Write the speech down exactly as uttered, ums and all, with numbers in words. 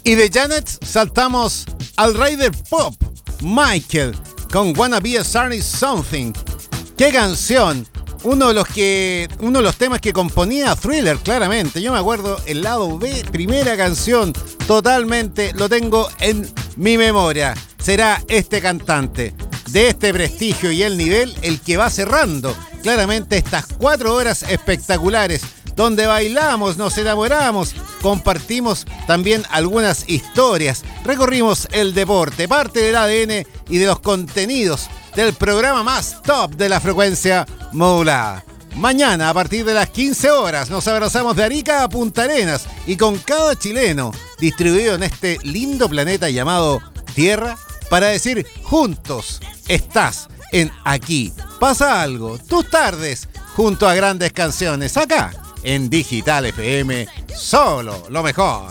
Y de Janet saltamos al rey del pop, Michael, con Wanna Be a Sunny Something. ¡Qué canción! Uno de los que, uno de los temas que componía Thriller, claramente. Yo me acuerdo el lado B, primera canción, totalmente lo tengo en mi memoria. Será este cantante de este prestigio y el nivel el que va cerrando claramente estas cuatro horas espectaculares, donde bailamos, nos enamoramos, compartimos también algunas historias, recorrimos el deporte, parte del A D N y de los contenidos del programa más top de la frecuencia modulada. Mañana, a partir de las quince horas, nos abrazamos de Arica a Punta Arenas y con cada chileno distribuido en este lindo planeta llamado Tierra, para decir juntos estás en Aquí Pasa Algo, tus tardes junto a grandes canciones, acá en Digital F M, solo lo mejor.